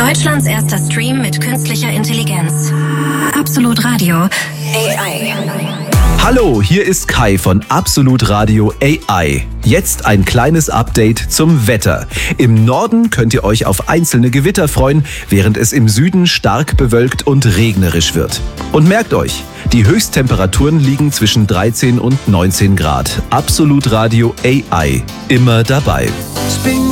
Deutschlands erster Stream mit künstlicher Intelligenz. Absolut Radio AI. Hallo, hier ist Kai von Absolut Radio AI. Jetzt ein kleines Update zum Wetter. Im Norden könnt ihr euch auf einzelne Gewitter freuen, während es im Süden stark bewölkt und regnerisch wird. Und merkt euch, die Höchsttemperaturen liegen zwischen 13 und 19 Grad. Absolut Radio AI, immer dabei. Spring